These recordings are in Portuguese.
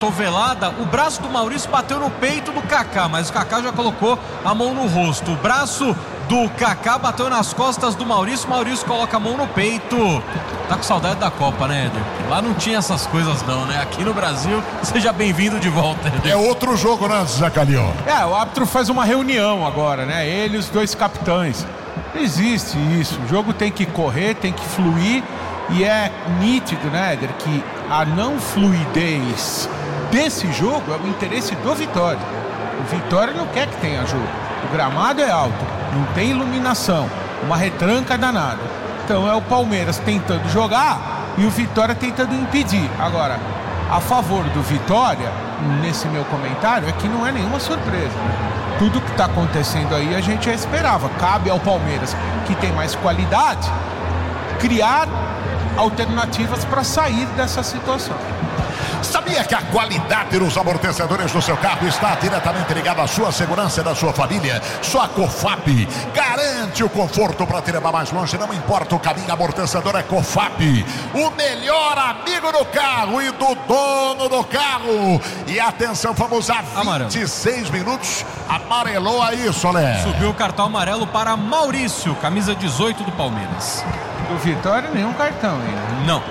cotovelada, o braço do Maurício bateu no peito do Kaká, mas o Kaká já colocou a mão no rosto. O braço do Kaká bateu nas costas do Maurício coloca a mão no peito. Tá com saudade da Copa, né, Éder? Lá não tinha essas coisas não, né? Aqui no Brasil, seja bem-vindo de volta, Éder. É outro jogo, né, Zé Calil? O árbitro faz uma reunião agora, né? Ele e os dois capitães. Não existe isso. O jogo tem que correr, tem que fluir. E é nítido, né, Éder, que a não fluidez desse jogo é o interesse do Vitória. O Vitória não quer que tenha jogo. O gramado é alto, não tem iluminação, uma retranca danada. Então é o Palmeiras tentando jogar e o Vitória tentando impedir. Agora, a favor do Vitória, nesse meu comentário, é que não é nenhuma surpresa, né? Tudo que está acontecendo aí a gente já esperava. Cabe ao Palmeiras, que tem mais qualidade, criar alternativas para sair dessa situação. Sabia que a qualidade dos amortecedores do seu carro está diretamente ligada à sua segurança e da sua família? Só a Cofap garante o conforto para te levar mais longe, não importa o caminho. Amortecedor é Cofap, o melhor amigo do carro e do dono do carro. E atenção, vamos a 26 minutos. Amarelou aí, Solé. Subiu o cartão amarelo para Maurício, camisa 18 do Palmeiras. Do Vitória, nenhum cartão ainda. Não.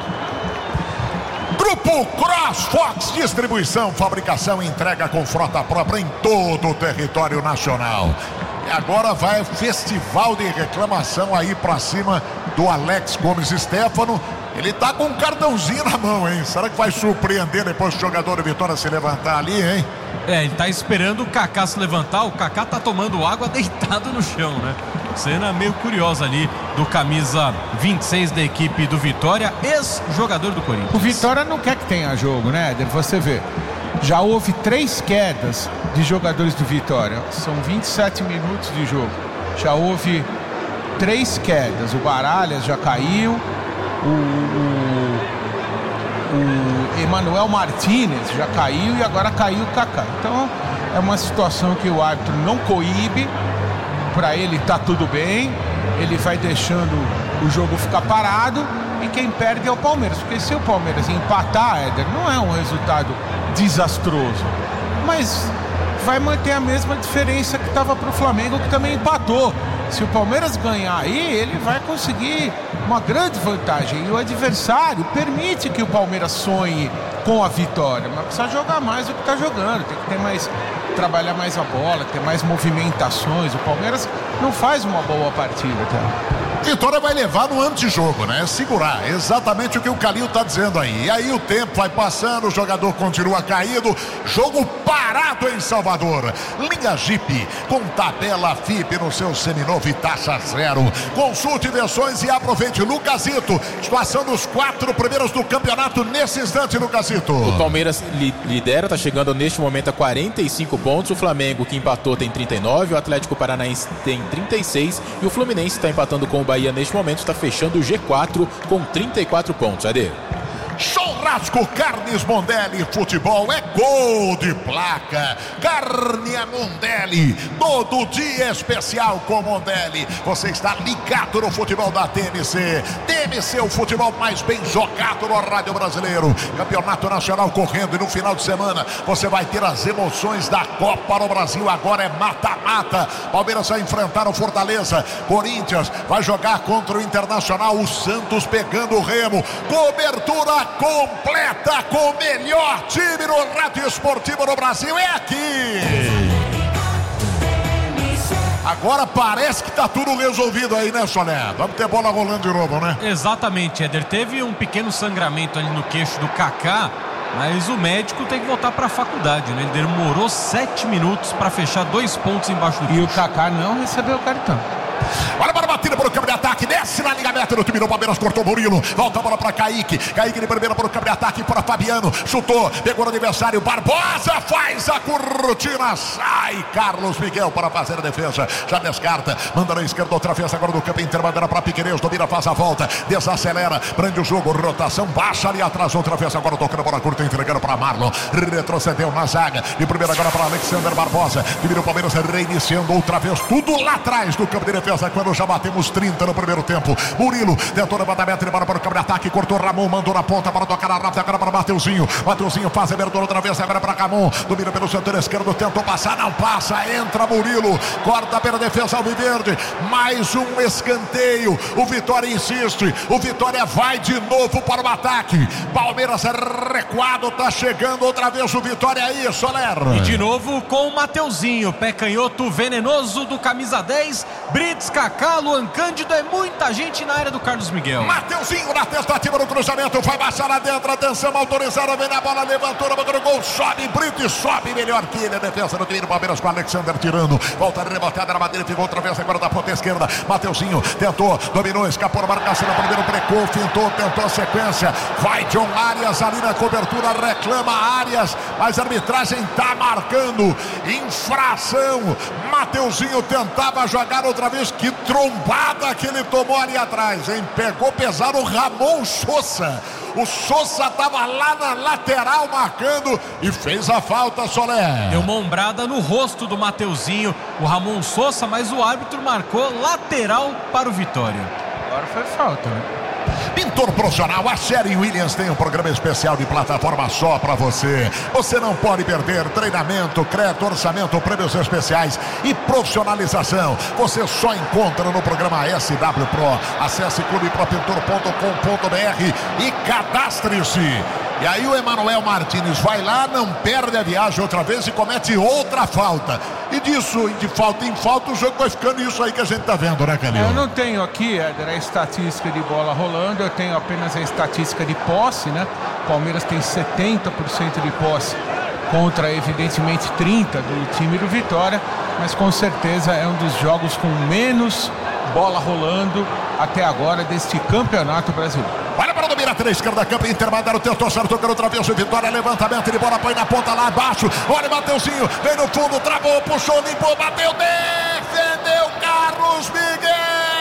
Grupo CrossFox, distribuição, fabricação e entrega com frota própria em todo o território nacional. E agora vai festival de reclamação aí pra cima do Alex Gomes Stefano. Ele tá com um cartãozinho na mão, hein? Será que vai surpreender depois do jogador do Vitória se levantar ali, hein? Ele tá esperando o Kaká se levantar. O Kaká tá tomando água deitado no chão, né? Cena meio curiosa ali do camisa 26 da equipe do Vitória, ex-jogador do Corinthians. O Vitória não quer que tenha jogo, né, Éder? Você vê, já houve 3 quedas de jogadores do Vitória. São 27 minutos de jogo. Já houve 3 quedas. O Baralhas já caiu. O Emanuel Martínez já caiu e agora caiu o Kaká. Então é uma situação que o árbitro não coíbe. Para ele tá tudo bem, ele vai deixando o jogo ficar parado e quem perde é o Palmeiras, porque se o Palmeiras empatar, Éder, não é um resultado desastroso, mas vai manter a mesma diferença que estava para o Flamengo, que também empatou. Se o Palmeiras ganhar aí, ele vai conseguir uma grande vantagem e o adversário permite que o Palmeiras sonhe com a vitória, mas precisa jogar mais do que está jogando, tem que ter mais, trabalhar mais a bola, ter mais movimentações. O Palmeiras não faz uma boa partida, tá? Vitória vai levar no antijogo, né? Segurar, exatamente o que o Calil tá dizendo aí. E aí o tempo vai passando, o jogador continua caído, jogo parado em Salvador. Linha Jeep, com tabela FIP no seu seminovo e taxa zero. Consulte versões e aproveite. Lucasito, situação dos 4 primeiros do campeonato nesse instante, Lucasito. O Palmeiras lidera, tá chegando neste momento a 45 pontos. O Flamengo, que empatou, tem 39. O Atlético Paranaense tem 36. E o Fluminense está empatando com o Bahia neste momento, está fechando o G4 com 34 pontos. Ade. Churrasco Carnes Mondelli, futebol é gol de placa. Carne a Mondelli, todo dia especial com Mondelli. Você está ligado no futebol da TMC. TMC, o futebol mais bem jogado no rádio brasileiro. Campeonato Nacional correndo e no final de semana você vai ter as emoções da Copa no Brasil. Agora é mata-mata. Palmeiras vai enfrentar o Fortaleza. Corinthians vai jogar contra o Internacional. O Santos pegando o Remo. Cobertura completa com o melhor time no rádio esportivo no Brasil. É aqui. Agora parece que tá tudo resolvido aí, né, Soné? Vamos ter bola rolando de novo, né? Exatamente, Éder. Teve um pequeno sangramento ali no queixo do Kaká, mas o médico tem que voltar para a faculdade, né? Ele demorou 7 minutos para fechar 2 pontos embaixo do queixo. E o Kaká não recebeu o cartão. Olha para a batida para o campo de ataque, desce na linha meta do time do Palmeiras, cortou o Murilo, volta a bola para Kaique de primeira para o campo de ataque, para Fabiano, chutou, pegou no adversário, Barbosa faz a cortina, sai Carlos Miguel para fazer a defesa, já descarta, manda na esquerda outra vez agora do campo inteiro, bandeira para Piqueires, domina, faz a volta, desacelera, prende o jogo, rotação, baixa ali atrás, outra vez agora tocando a bola curta, entregando para Marlon, retrocedeu na zaga, de primeira agora para Alexander Barbosa, time do Palmeiras reiniciando outra vez, tudo lá atrás do campo de defesa, quando já bateu batemos 30 no primeiro tempo. Murilo tentou levantamento, ele para o campo de ataque, cortou Ramon, mandou na ponta para tocar a rápida, agora para Mateuzinho. Mateuzinho faz a abertura outra vez, agora para Ramon, domina pelo setor esquerdo, tentou passar, não passa, entra Murilo, corta pela defesa alviverde, mais um escanteio, o Vitória insiste, o Vitória vai de novo para o ataque, Palmeiras recuado, tá chegando outra vez o Vitória aí, Soler. E de novo com o Mateuzinho, pé canhoto venenoso do camisa 10, Brits, Kaká, Luan Cândido, é muita gente na área do Carlos Miguel. Mateuzinho na tentativa do cruzamento, vai baixar lá dentro, atenção, autorizada, vem na bola, levantou na boca do gol, sobe, Brits, sobe, melhor que ele, a defesa do time do Palmeiras com o Alexander tirando, volta rebotada na madeira, ficou outra vez agora da ponta esquerda, Mateuzinho tentou, dominou, escapou na marcação, no primeiro precou, fintou, tentou a sequência, vai John Arias ali na cobertura, reclama Arias, mas a arbitragem tá marcando infração. Mateuzinho tentava jogar outra vez, que trombada que ele tomou ali atrás, hein? Pegou pesado o Ramon Sosa. O Sosa estava lá na lateral marcando e fez a falta, Soler. Deu uma ombrada no rosto do Mateuzinho, o Ramon Sosa, mas o árbitro marcou lateral para o Vitória. Agora foi falta, né? Pintor profissional, a Sherwin Williams tem um programa especial de plataforma só para você. Você não pode perder treinamento, crédito, orçamento, prêmios especiais e profissionalização. Você só encontra no programa SW Pro. Acesse clubepropintor.com.br e cadastre-se. E aí o Emanuel Martins vai lá, não perde a viagem outra vez e comete outra falta. E disso, de falta em falta, o jogo vai ficando isso aí que a gente tá vendo, né, Calil? Eu não tenho aqui, Éder, a estatística de bola rolando, eu tenho apenas a estatística de posse, né? O Palmeiras tem 70% de posse contra, evidentemente, 30% do time do Vitória, mas com certeza é um dos jogos com menos bola rolando até agora deste campeonato brasileiro. Olha para dominar a esquerda, campo intermediário, tentou certo, tocando outra vez o Vitória, levantamento de bola, põe na ponta lá abaixo, olha o Mateuzinho, vem no fundo, travou, puxou, limpou, bateu, defendeu Carlos Miguel!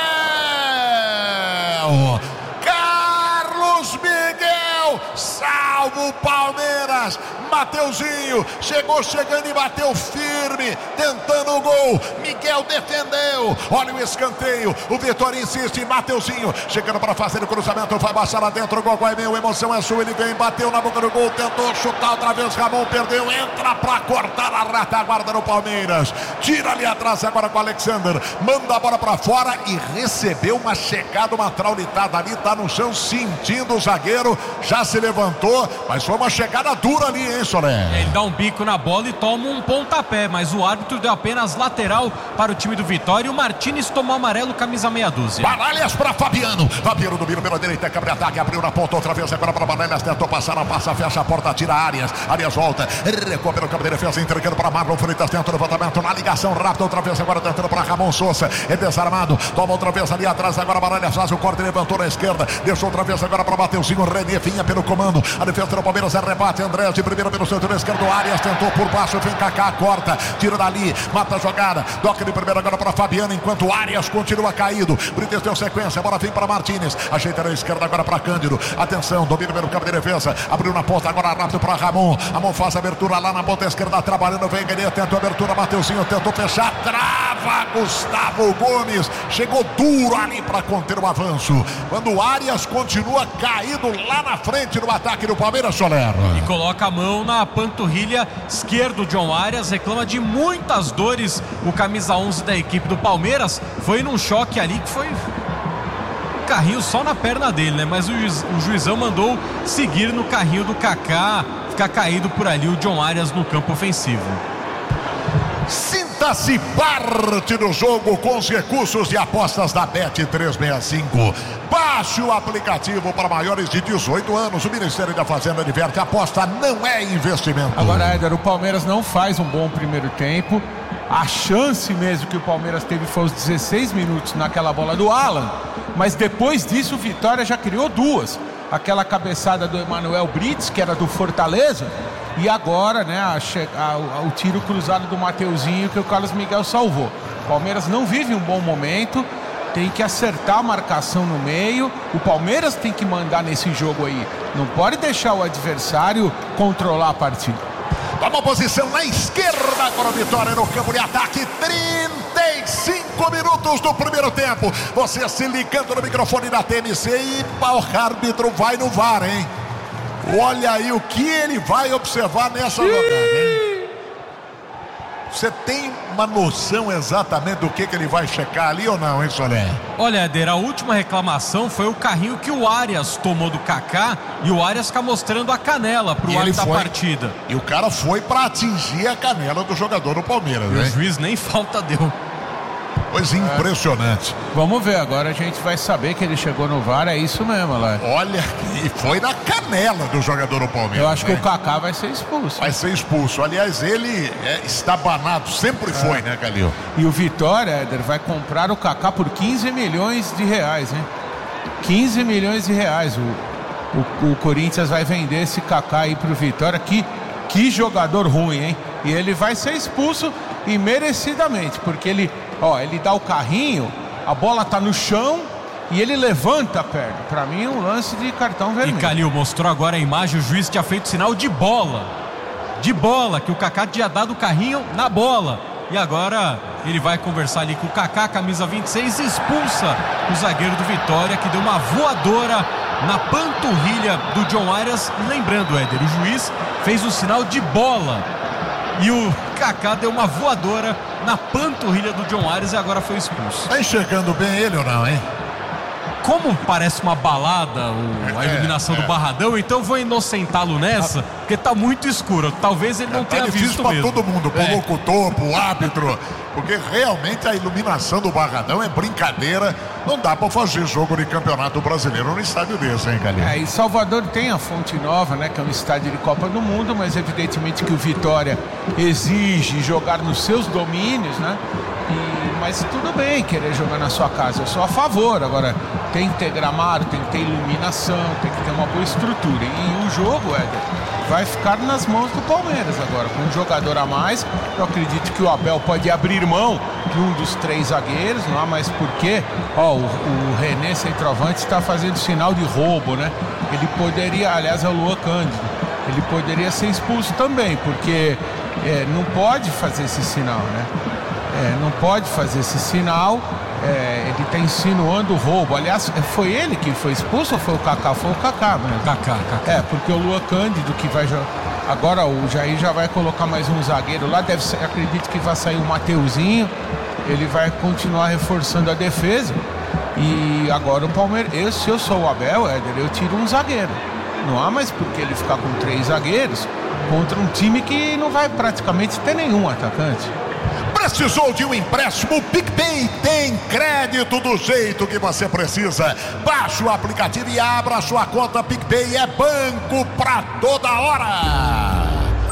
Carlos Miguel, salva o Palmeiras, Mateuzinho, chegando e bateu firme, tentando o gol, Miguel defendeu, olha o escanteio, o Vitória insiste, Mateuzinho, chegando para fazer o cruzamento, vai baixar lá dentro, o gol é meu, emoção é sua, ele vem, bateu na boca do gol, tentou chutar outra vez, Ramon perdeu, entra para cortar a retaguarda no Palmeiras, tira ali atrás agora com o Alexander, manda a bola para fora e recebeu uma chegada, uma traulitada ali, tá no chão, sentindo o zagueiro, já se levantou, mas foi uma chegada dura ali, hein, Soler? Ele dá um bico na bola e toma um pontapé, mas o árbitro deu apenas lateral para o time do Vitória e o Martins tomou amarelo, camisa meia dúzia. Baralhas para Fabiano domina pela direita, cabre ataque, abriu na ponta outra vez, agora para Baralhas, tentou passar, não passa, fecha a porta, tira Arias volta, recua pelo campo de defesa, entregando para Marlon Freitas, tenta o levantamento, na ligação rápida, outra vez agora tentando para Ramon Sosa, é desarmado, toma outra vez ali atrás, agora Baralhas faz o corte, levantou na esquerda, deixou outra vez agora para Mateuzinho, René vinha pelo comando, a defesa do Palmeiras, rebate, André de primeiro pelo setor esquerdo, Arias tentou por baixo, vem Kaká, corta, tira dali, mata a jogada, toca de primeiro agora para Fabiano, enquanto Arias continua caído, Brites deu sequência, a bola vem para Martins, ajeita na esquerda agora para Cândido, atenção, domina pelo campo de defesa, abriu na ponta, agora rápido para Ramon faz a abertura lá na ponta esquerda, trabalhando, vem Guilherme, tentou a abertura, Mateuzinho tentou fechar, trava Gustavo Gomes, chegou duro ali para conter o avanço, quando o Arias continua caído lá na frente no ataque do Palmeiras, Soler. E coloca a mão na panturrilha esquerda, John Arias reclama de muitas dores, o camisa 11 da equipe do Palmeiras, foi num choque ali que foi carrinho só na perna dele, né? Mas o juizão mandou seguir no carrinho do Kaká, ficar caído por ali o John Arias no campo ofensivo. Sinta-se parte do jogo com os recursos de apostas da Bet365. Baixe o aplicativo para maiores de 18 anos. O Ministério da Fazenda adverte: aposta não é investimento. Agora, Éder, o Palmeiras não faz um bom primeiro tempo. A chance mesmo que o Palmeiras teve foi os 16 minutos naquela bola do Alan. Mas depois disso o Vitória já criou duas. Aquela cabeçada do Emanuel Brits, que era do Fortaleza. E agora, né, o tiro cruzado do Mateuzinho que o Carlos Miguel salvou. O Palmeiras não vive um bom momento. Tem que acertar a marcação no meio. O Palmeiras tem que mandar nesse jogo aí. Não pode deixar o adversário controlar a partida. Toma posição na esquerda, agora Vitória no campo de ataque, 35 minutos do primeiro tempo. Você se ligando no microfone da TMC e o árbitro vai no VAR, hein? Olha aí o que ele vai observar nessa jogada, hein? Você tem uma noção exatamente do que ele vai checar ali ou não, hein, Solé? Olha, Éder, a última reclamação foi o carrinho que o Arias tomou do Kaká e o Arias fica mostrando a canela pro árbitro da partida. E o cara foi pra atingir a canela do jogador do Palmeiras, né? O juiz nem falta deu. Coisa impressionante. Vamos ver, agora a gente vai saber que ele chegou no VAR, é isso mesmo, lá. Olha, e foi na canela do jogador do Palmeiras. Eu acho que o Kaká vai ser expulso. Vai ser expulso. Aliás, ele está banado, sempre foi, né, Calil? E o Vitória, Éder, vai comprar o Kaká por 15 milhões de reais, hein? 15 milhões de reais. O Corinthians vai vender esse Kaká aí pro Vitória. Que jogador ruim, hein? E ele vai ser expulso e merecidamente, porque ele dá o carrinho, a bola tá no chão e ele levanta a perna. Pra mim é um lance de cartão vermelho. E Calil mostrou agora a imagem, o juiz tinha feito sinal de bola. De bola, que o Kaká tinha dado o carrinho na bola. E agora ele vai conversar ali com o Kaká, camisa 26, e expulsa o zagueiro do Vitória, que deu uma voadora na panturrilha do John Arias. Lembrando, Éder, o juiz fez o sinal de bola e o Kaká deu uma voadora na panturrilha do John Arias e agora foi expulso. Tá enxergando bem ele ou não, hein? Como parece uma balada a iluminação do Barradão, então vou inocentá-lo nessa, porque tá muito escuro. Talvez ele não tenha visto pra mesmo. todo mundo, pro locutor, pro árbitro, porque realmente a iluminação do Barradão é brincadeira. Não dá pra fazer jogo de campeonato brasileiro no estádio desse, hein, Calil? E Salvador tem a Fonte Nova, né, que é um estádio de Copa do Mundo, mas evidentemente que o Vitória exige jogar nos seus domínios, né? Mas tudo bem querer jogar na sua casa, eu sou a favor. Agora tem que ter gramado, tem que ter iluminação, tem que ter uma boa estrutura. E o jogo, Éder, vai ficar nas mãos do Palmeiras agora. Com um jogador a mais, eu acredito que o Abel pode abrir mão de um dos 3 zagueiros, não há mais porquê. O René, centroavante, está fazendo sinal de roubo, né? Ele poderia, aliás, é o Luan Cândido, ele poderia ser expulso também, porque não pode fazer esse sinal, né? Não pode fazer esse sinal. Ele está insinuando o roubo. Aliás, foi ele que foi expulso ou foi o Kaká? Foi o Kaká mesmo. Kaká. Porque o Luan Cândido que vai jogar. Agora o Jair já vai colocar mais um zagueiro lá. Acredito que vai sair o Mateuzinho. Ele vai continuar reforçando a defesa. E agora o Palmeiras. Se eu sou o Abel, Éder, eu tiro um zagueiro. Não há mais por que ele ficar com 3 zagueiros contra um time que não vai praticamente ter nenhum atacante. Precisou de um empréstimo? O PicPay tem crédito do jeito que você precisa. Baixe o aplicativo e abra a sua conta PicPay. É banco pra toda hora.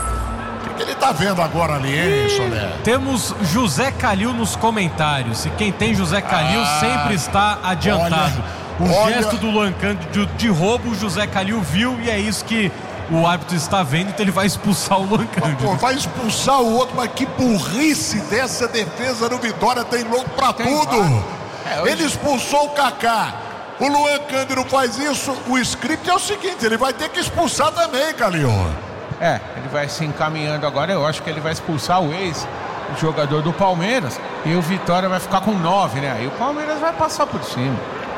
O que ele tá vendo agora ali, hein, Solé? Temos José Calil nos comentários. E quem tem José Calil sempre está adiantado. O gesto do Luan Cândido de roubo, o José Calil viu e é isso que o árbitro está vendo, então ele vai expulsar o Luan Cândido. Vai expulsar o outro, mas que burrice dessa defesa do Vitória, tem louco pra tudo. Ele expulsou o Kaká. O Luan Cândido faz isso, o script é o seguinte, ele vai ter que expulsar também, Calil. Ele vai se encaminhando agora, eu acho que ele vai expulsar o ex-jogador do Palmeiras e o Vitória vai ficar com 9, né? Aí o Palmeiras vai passar por cima.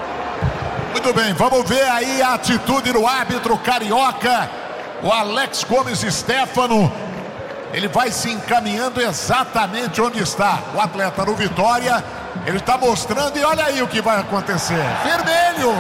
Muito bem, vamos ver aí a atitude do árbitro carioca. O Alex Gomes Stefano, ele vai se encaminhando exatamente onde está o atleta do Vitória. Ele está mostrando e olha aí o que vai acontecer. Vermelho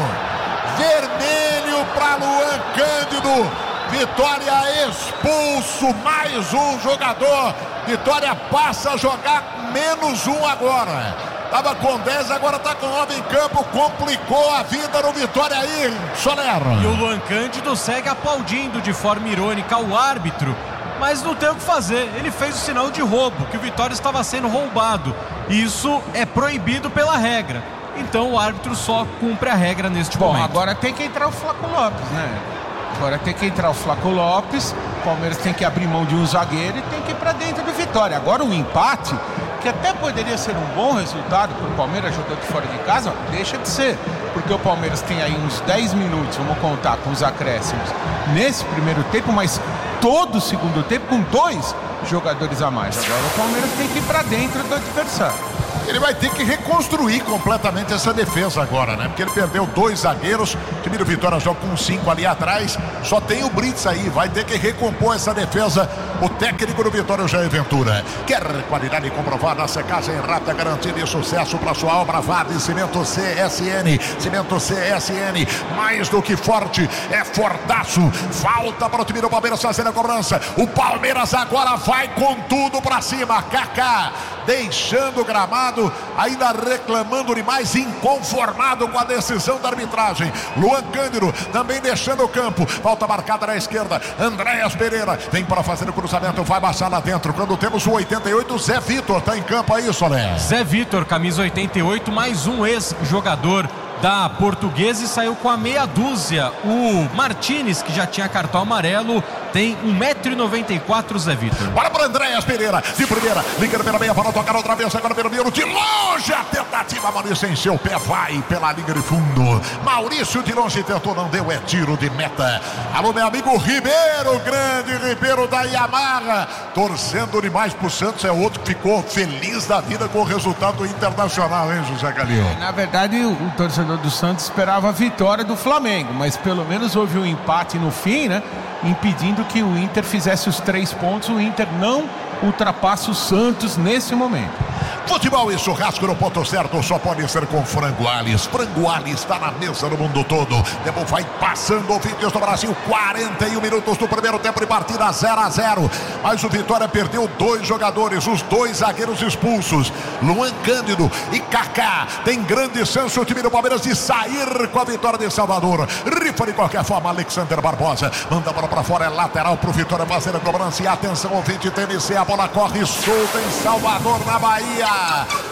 para Luan Cândido. Vitória expulso, mais um jogador. Vitória passa a jogar -1 agora. Tava com 10, agora tá com 9 em campo. Complicou a vida do Vitória aí, Soler. E o Luan Cândido segue aplaudindo de forma irônica o árbitro, mas não tem o que fazer. Ele fez o sinal de roubo, que o Vitória estava sendo roubado. Isso é proibido pela regra. Então o árbitro só cumpre a regra neste momento. Agora tem que entrar o Flaco Lopes, né? Agora tem que entrar o Flaco Lopes. O Palmeiras tem que abrir mão de um zagueiro e tem que ir pra dentro do Vitória. Agora o empate, que até poderia ser um bom resultado para o Palmeiras jogando fora de casa, deixa de ser, porque o Palmeiras tem aí uns 10 minutos, vamos contar com os acréscimos nesse primeiro tempo, mas todo o segundo tempo com 2 jogadores a mais. Agora o Palmeiras tem que ir para dentro do adversário. Ele vai ter que reconstruir completamente essa defesa agora, né? Porque ele perdeu 2 zagueiros. O time do Vitória joga com 5 ali atrás. Só tem o Brits aí. Vai ter que recompor essa defesa. O técnico do Vitória, o Jair Ventura. Quer qualidade comprovada, secagem rápida, garantida e sucesso para sua obra. Vade Cimento CSN. Cimento CSN. Mais do que forte, é fortaço. Falta para o time do Palmeiras fazer a cobrança. O Palmeiras agora vai com tudo para cima. Kaká deixando o gramado, ainda reclamando demais, inconformado com a decisão da arbitragem. Luan Cândido também deixando o campo. Falta marcada na esquerda. Andréas Pereira vem para fazer o cruzamento, vai baixar lá dentro. Quando temos o 88, Zé Vitor tá em campo aí, Solé. Zé Vitor, camisa 88, mais um ex-jogador da Portuguesa e saiu com a meia dúzia. O Martínez, que já tinha cartão amarelo, tem 1,94 m, Zé Vitor. Bora para Andréas Pereira, de primeira, liga pela meia para tocar outra vez, agora pelo meio, de longe a tentativa, Maurício em seu pé, vai pela linha de fundo. Maurício de longe tentou, não deu, é tiro de meta. Alô, meu amigo Ribeiro, grande Ribeiro da Yamaha, torcendo demais pro Santos, é outro que ficou feliz da vida com o resultado internacional, hein, José Calil? Na verdade, o torcedor do Santos esperava a vitória do Flamengo, mas pelo menos houve um empate no fim, né? Impedindo que o Inter fizesse os 3 pontos. O Inter não ultrapassa o Santos nesse momento. Futebol e churrasco no ponto certo só pode ser com Frango Alves. Frango Alves está na mesa no mundo todo. Tempo vai passando, ouvintes do Brasil. 41 minutos do primeiro tempo de partida, 0-0. Mas o Vitória perdeu 2 jogadores, os 2 zagueiros expulsos, Luan Cândido e Kaká. Tem grande chance o time do Palmeiras de sair com a vitória de Salvador. Rifa de qualquer forma, Alexander Barbosa manda a bola para fora, é lateral pro Vitória fazer a cobrança. E atenção, ouvinte TMC, a bola corre solta em Salvador, na Bahia.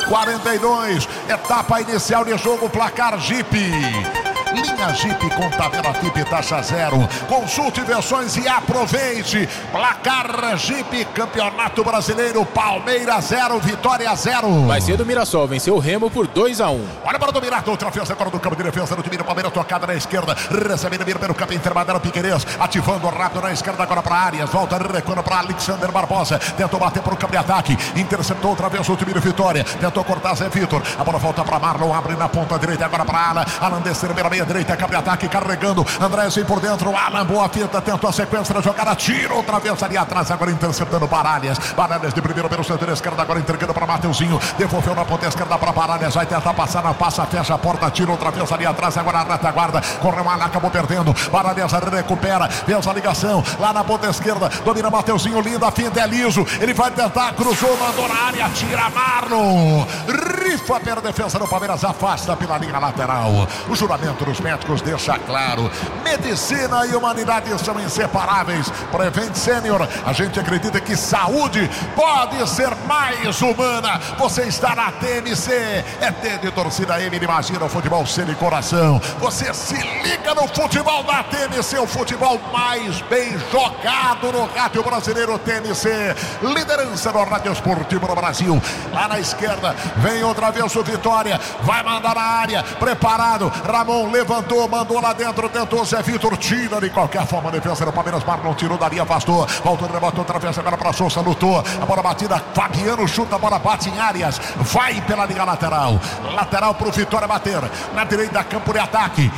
42, etapa inicial de jogo, placar Jeep. Linha Jeep com tabela Tip, taxa 0. Consulte versões e aproveite. Placar Jeep, Campeonato Brasileiro, Palmeiras 0, Vitória 0. Mais cedo o Mirassol venceu o Remo por 2-1. Olha para dominar, outra vez agora do campo de defesa do time do Palmeiras, tocada na esquerda, recebendo Mira pelo campo intermediário, Piquerez, ativando rápido na esquerda agora para Arias, volta recuando para Alexander Barbosa, tentou bater para o campo de ataque, interceptou outra vez o time do Vitória, tentou cortar Zé Vitor, a bola volta para Marlon, abre na ponta direita agora para Alan descer pela meia direita, campo de ataque, carregando, André vem por dentro, Alan, boa fita, tentou a sequência da jogada, tira outra vez ali atrás, agora interceptando para Arias de primeiro pelo centro esquerda, agora entregando para Mateuzinho, devolveu na ponta esquerda para Arias, vai tentar passar na passa, fecha a porta, tira outra vez ali atrás, agora a retaguarda, correu mal, acabou perdendo, Arias recupera, fez a ligação, lá na ponta esquerda, domina Mateuzinho, linda, finta, é liso, ele vai tentar, cruzou, mandou na área, tira Marlon, rifa pela defesa do Palmeiras, afasta pela linha lateral, o juramento dos médicos deixa claro, medicina e humanidade são inseparáveis. Prevent Senior, a gente acredita que saúde pode ser mais humana. Você está na TMC, é T de torcida M, imagina o futebol sem coração. Você se liga no futebol da TMC, o futebol mais bem jogado no rádio brasileiro. TMC, liderança no rádio esportivo no Brasil. Lá na esquerda, vem outra vez o Vitória, vai mandar na área, preparado, Ramon levantou, mandou lá dentro, tentou Zé Vitor, tira de qualquer forma a defesa do Palmeiras, Marlon tirou dali, afastou, voltou, levantou outra vez agora para Sousa, lutou, a bola batida, Fabiano chuta, a bola bate em Arias, vai pela linha lateral pro Vitória bater, na direita, campo de ataque,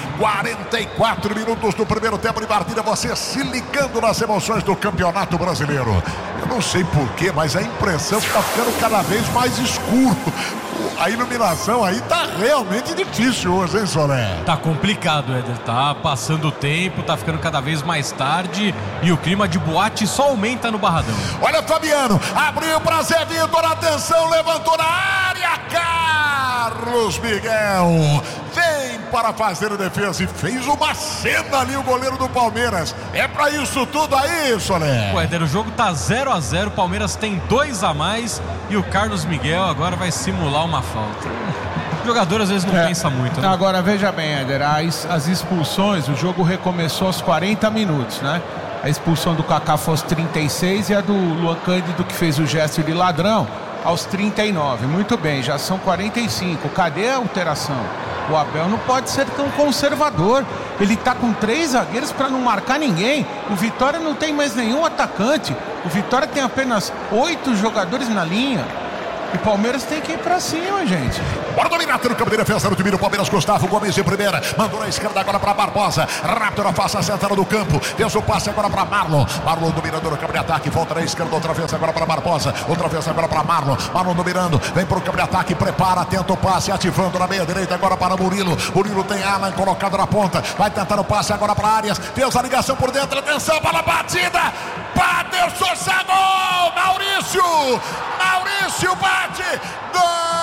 44 minutos do primeiro tempo de partida, você se ligando nas emoções do Campeonato Brasileiro. Eu não sei porquê, mas a impressão que está ficando cada vez mais escuro. A iluminação aí tá realmente difícil hoje, hein, Solé? Tá complicado, Éder. Tá passando o tempo, tá ficando cada vez mais tarde e o clima de boate só aumenta no Barradão. Olha, Fabiano, abriu pra Zé Vitor, atenção, levantou na área, Carlos Miguel vem para fazer a defesa e fez uma cena ali o goleiro do Palmeiras. É pra isso tudo aí, Solé? Ué, Éder, o jogo tá 0-0, o Palmeiras tem 2 a mais e o Carlos Miguel agora vai simular uma falta. O jogador às vezes não pensa muito, né? Agora veja bem, Éder, as expulsões, o jogo recomeçou aos 40 minutos, né? A expulsão do Kaká foi aos 36 e a do Luan Cândido, que fez o gesto de ladrão, aos 39. Muito bem, já são 45. Cadê a alteração? O Abel não pode ser tão conservador. Ele tá com 3 zagueiros para não marcar ninguém. O Vitória não tem mais nenhum atacante. O Vitória tem apenas 8 jogadores na linha. E o Palmeiras tem que ir pra cima, gente. Bora dominar no campo de defesa no time do Palmeiras. Gustavo Gomes de primeira. Mandou na esquerda agora pra Barbosa. Rápido na face central do campo. Fez o passe agora pra Marlon. Marlon dominando no campo de ataque. Volta na esquerda outra vez agora pra Barbosa. Outra vez agora pra Marlon. Marlon dominando. Vem pro campo de ataque. Prepara. Tenta o passe. Ativando na meia direita agora para Murilo. Murilo tem Alan colocado na ponta. Vai tentar o passe agora pra Arias. Fez a ligação por dentro. Atenção para a batida. Bateu, Souza, gol! Maurício bate! Gol!